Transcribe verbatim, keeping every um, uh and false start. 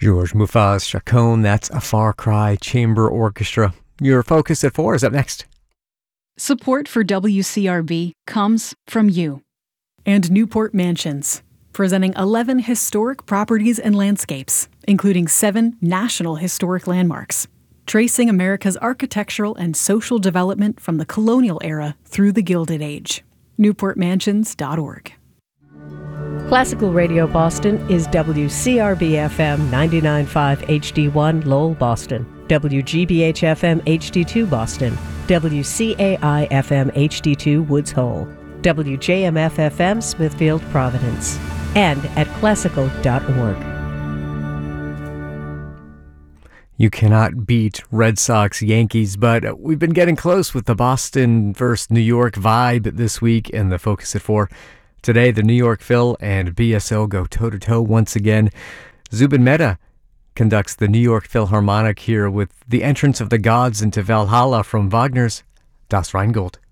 George Mufaz Chacon, that's a Far Cry Chamber Orchestra. Your Focus at four is up next. Support for W C R B comes from you. And Newport Mansions, presenting eleven historic properties and landscapes, including seven National Historic Landmarks, tracing America's architectural and social development from the colonial era through the Gilded Age. newport mansions dot org. Classical Radio Boston is W C R B F M ninety-nine point five H D one Lowell, Boston, W G B H F M H D two Boston, W C A I F M H D two Woods Hole, W J M F F M Smithfield, Providence, and at classical dot org. You cannot beat Red Sox Yankees, but we've been getting close with the Boston versus New York vibe this week in the Focus at four. Today, the New York Phil and B S O go toe-to-toe once again. Zubin Mehta conducts the New York Philharmonic here with the entrance of the gods into Valhalla from Wagner's Das Rheingold.